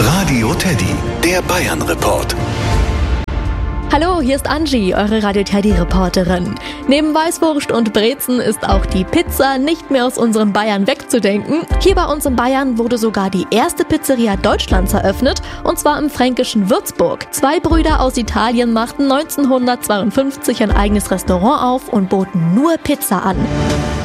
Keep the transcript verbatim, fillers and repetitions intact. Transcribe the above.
Radio Teddy, der Bayern-Report. Hallo, hier ist Angie, eure Radio Teddy-Reporterin. Neben Weißwurst und Brezen ist auch die Pizza nicht mehr aus unserem Bayern wegzudenken. Hier bei uns in Bayern wurde sogar die erste Pizzeria Deutschlands eröffnet, und zwar im fränkischen Würzburg. Zwei Brüder aus Italien machten neunzehnhundertzweiundfünfzig ein eigenes Restaurant auf und boten nur Pizza an.